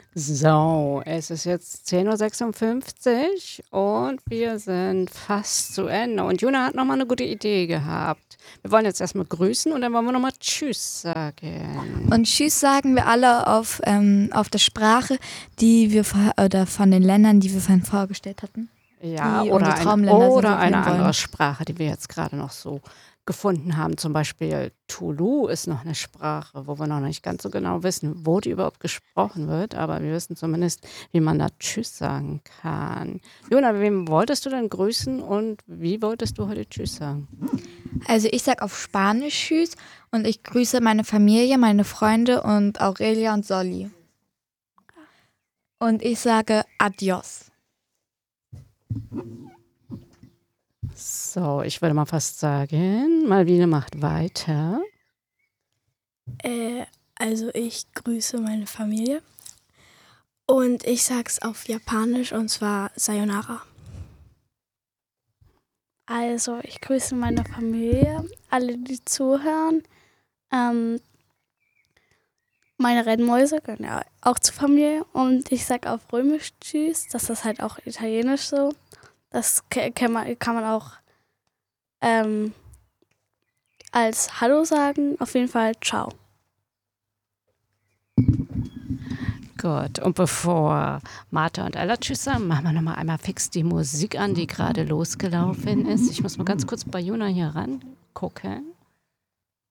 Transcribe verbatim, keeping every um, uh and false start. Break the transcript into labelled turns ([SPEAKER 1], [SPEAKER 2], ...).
[SPEAKER 1] So, es ist jetzt zehn Uhr sechsundfünfzig und wir sind fast zu Ende. Und Juna hat nochmal eine gute Idee gehabt. Wir wollen jetzt erstmal grüßen und dann wollen wir nochmal Tschüss sagen.
[SPEAKER 2] Und Tschüss sagen wir alle auf, ähm, auf der Sprache, die wir vor- oder von den Ländern, die wir vorhin vorgestellt hatten.
[SPEAKER 1] Ja,
[SPEAKER 2] Die
[SPEAKER 1] oder
[SPEAKER 2] unsere
[SPEAKER 1] eine,
[SPEAKER 2] Traumländer sind,
[SPEAKER 1] oder
[SPEAKER 2] wo wir
[SPEAKER 1] eine
[SPEAKER 2] hinwollen.
[SPEAKER 1] andere Sprache, die wir jetzt gerade noch so gefunden haben. Zum Beispiel Tulu ist noch eine Sprache, wo wir noch nicht ganz so genau wissen, wo die überhaupt gesprochen wird. Aber wir wissen zumindest, wie man da Tschüss sagen kann. Jona, wem wolltest du denn grüßen und wie wolltest du heute Tschüss sagen?
[SPEAKER 2] Also ich sag auf Spanisch Tschüss und ich grüße meine Familie, meine Freunde und Aurelia und Solly. Und ich sage Adios.
[SPEAKER 1] So, ich würde mal fast sagen, Malvine macht weiter.
[SPEAKER 3] Äh, also ich grüße meine Familie und ich sag's auf Japanisch und zwar Sayonara.
[SPEAKER 4] Also, ich grüße meine Familie, alle, die zuhören. Ähm, meine Rennmäuse gehören ja auch zur Familie. Und ich sage auf Römisch Tschüss. Das ist halt auch italienisch so. Das ke- kann man, kann man auch ähm, als Hallo sagen. Auf jeden Fall Ciao.
[SPEAKER 1] Gut, und bevor Martha und Ella Tschüss sagen, machen wir nochmal einmal fix die Musik an, die gerade losgelaufen ist. Ich muss mal ganz kurz bei Juna hier rangucken.